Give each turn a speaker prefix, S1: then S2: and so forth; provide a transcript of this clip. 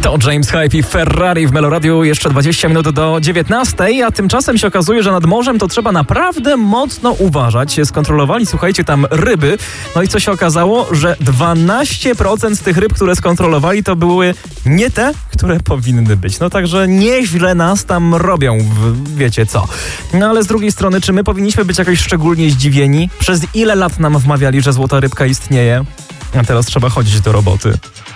S1: To James Hype i Ferrari w Meloradiu, jeszcze 20 minut do 19, a tymczasem się okazuje, że nad morzem to trzeba naprawdę mocno uważać. Skontrolowali, słuchajcie, tam ryby, no i co się okazało, że 12% z tych ryb, które skontrolowali, to były nie te, które powinny być. No także nieźle nas tam robią, wiecie co. No ale z drugiej strony, czy my powinniśmy być jakoś szczególnie zdziwieni? Przez ile lat nam wmawiali, że złota rybka istnieje? A teraz trzeba chodzić do roboty.